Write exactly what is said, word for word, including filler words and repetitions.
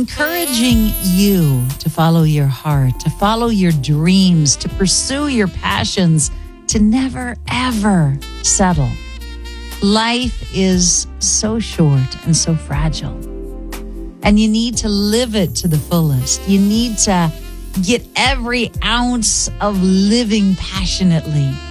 encouraging you to follow your heart, to follow your dreams, to pursue your passions, to never, ever settle. Life is so short and so fragile, and you need to live it to the fullest. You need to get every ounce of living passionately